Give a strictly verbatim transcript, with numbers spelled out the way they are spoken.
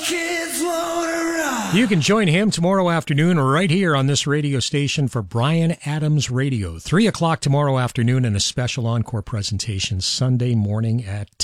kids wanna rock. You can join him tomorrow afternoon right here on this radio station for Bryan Adams Radio. Three o'clock tomorrow afternoon and a special encore presentation Sunday morning at